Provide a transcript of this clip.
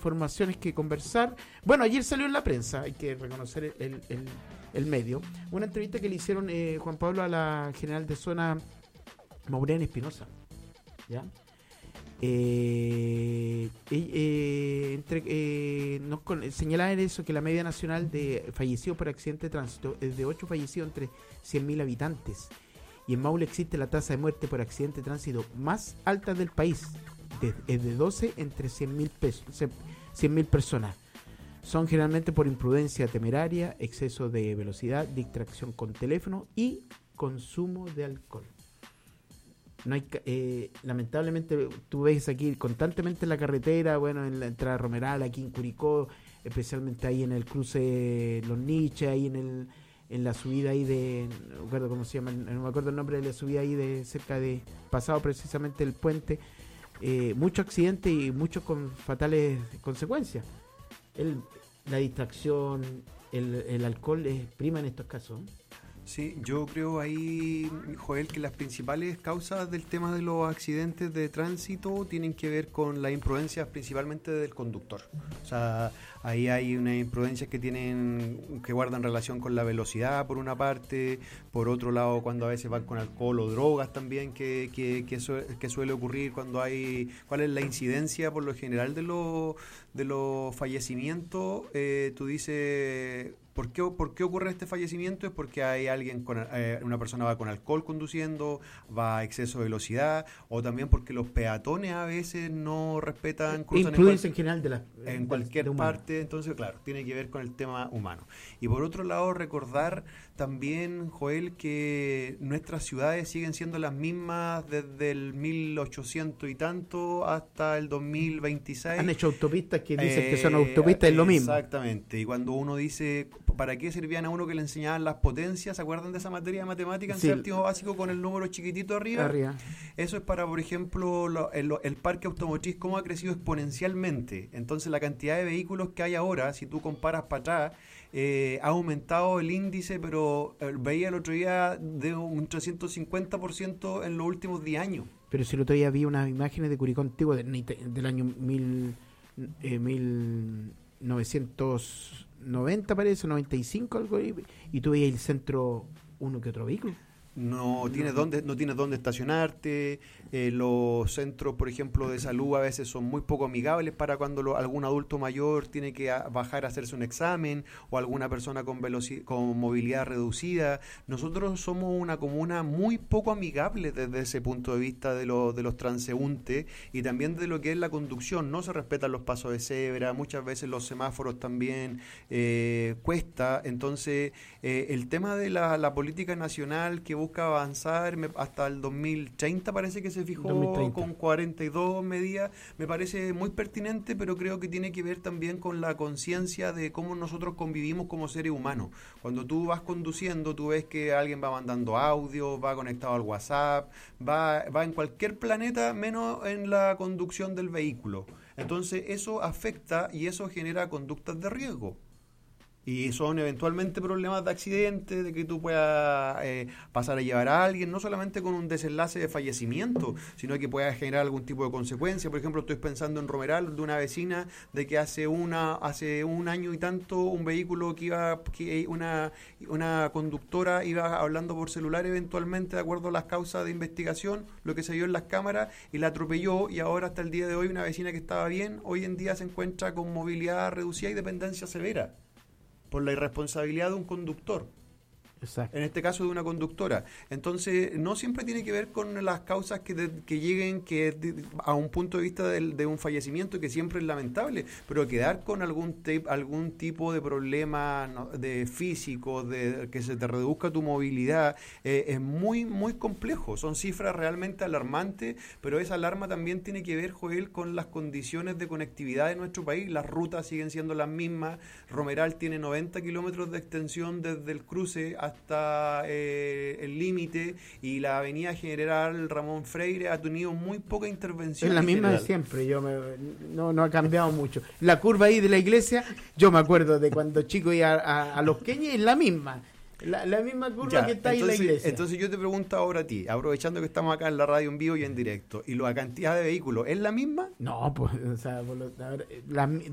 informaciones que conversar. Bueno, ayer salió en la prensa, hay que reconocer el medio, una entrevista que le hicieron Juan Pablo a la general de zona Maureen Espinosa, ¿ya? Señalaba en eso que la media nacional de fallecidos por accidente de tránsito es de 8 fallecidos entre 100.000 habitantes, y en Maule existe la tasa de muerte por accidente de tránsito más alta del país, es de 12 entre 100.000 personas. Son generalmente por imprudencia temeraria, exceso de velocidad, distracción con teléfono y consumo de alcohol. No hay, lamentablemente tú ves aquí constantemente en la carretera, bueno, en la entrada Romeral, aquí en Curicó, especialmente ahí en el cruce Los Niches, ahí en la subida ahí de, no me acuerdo cómo se llama, no me acuerdo el nombre de la subida ahí de cerca de, pasado precisamente el puente, muchos accidentes y muchos con fatales consecuencias. La distracción, el alcohol es prima en estos casos. Sí, yo creo ahí, Joel, que las principales causas del tema de los accidentes de tránsito tienen que ver con las imprudencias principalmente del conductor. O sea, ahí hay unas imprudencias que guardan relación con la velocidad por una parte, por otro lado cuando a veces van con alcohol o drogas también que suele ocurrir cuando hay, ¿cuál es la incidencia por lo general de los fallecimientos? Tú dices, ¿por qué ocurre este fallecimiento? Es porque hay alguien una persona va con alcohol conduciendo, va a exceso de velocidad, o también porque los peatones a veces no respetan, cruzan en general en cualquier parte. Entonces, claro, tiene que ver con el tema humano. Y por otro lado, recordar también, Joel, que nuestras ciudades siguen siendo las mismas desde el 1800 y tanto hasta el 2026. Han hecho autopistas que dicen que son autopistas, es lo mismo. Exactamente. Y cuando uno dice, ¿para qué servían a uno que le enseñaban las potencias? ¿Se acuerdan de esa materia de matemática en séptimo básico con el número chiquitito arriba? Eso es para, por ejemplo, el parque automotriz, cómo ha crecido exponencialmente. Entonces, la cantidad de vehículos que hay ahora, si tú comparas para atrás, ha aumentado el índice, pero veía el otro día de un 350% en los últimos 10 años. Pero si el otro día vi unas imágenes de Curicó antiguo del año 1990 parece, 95 algo, y tú veías el centro uno que otro vehículo. No tienes dónde estacionarte. Los centros, por ejemplo, de salud a veces son muy poco amigables para cuando algún adulto mayor tiene que bajar a hacerse un examen, o alguna persona con movilidad reducida. Nosotros somos una comuna muy poco amigable desde ese punto de vista de los transeúntes y también de lo que es la conducción. No se respetan los pasos de cebra, muchas veces los semáforos también cuesta. Entonces, el tema de la política nacional que busca avanzar hasta el 2030, parece que se fijó 2030. Con 42 medidas, me parece muy pertinente, pero creo que tiene que ver también con la conciencia de cómo nosotros convivimos como seres humanos. Cuando tú vas conduciendo, tú ves que alguien va mandando audio, va conectado al WhatsApp, va en cualquier planeta menos en la conducción del vehículo. Entonces eso afecta y eso genera conductas de riesgo. Y son eventualmente problemas de accidente, de que tú puedas pasar a llevar a alguien, no solamente con un desenlace de fallecimiento, sino que pueda generar algún tipo de consecuencia. Por ejemplo, estoy pensando en Romeral, de una vecina, de que hace un año y tanto, un vehículo una conductora iba hablando por celular eventualmente, de acuerdo a las causas de investigación, lo que se vio en las cámaras, y la atropelló, y ahora hasta el día de hoy una vecina que estaba bien, hoy en día se encuentra con movilidad reducida y dependencia severa por la irresponsabilidad de un conductor. Exacto. En este caso de una conductora. Entonces, no siempre tiene que ver con las causas que lleguen a un punto de vista de un fallecimiento, que siempre es lamentable, pero quedar con algún tipo de problema de físico, de que se te reduzca tu movilidad, es muy, muy complejo. Son cifras realmente alarmantes, pero esa alarma también tiene que ver, Joel, con las condiciones de conectividad de nuestro país. Las rutas siguen siendo las mismas. Romeral tiene 90 kilómetros de extensión desde el cruce hasta el límite, y la avenida General Ramón Freire ha tenido muy poca intervención. Es la misma de siempre, no ha cambiado mucho. La curva ahí de la iglesia, yo me acuerdo de cuando chico iba a Los Queñes, es la misma. La misma curva que está ahí en la iglesia. Entonces yo te pregunto ahora a ti, aprovechando que estamos acá en la radio en vivo y en directo, ¿y la cantidad de vehículos es la misma? No, pues, o sea,